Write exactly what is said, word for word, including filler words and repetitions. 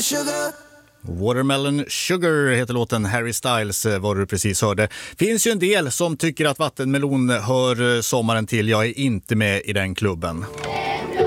sugar. Watermelon Sugar heter låten. Harry Styles var du precis hörde. Finns ju en del som tycker att vattenmelon hör sommaren till. Jag är inte med i den klubben.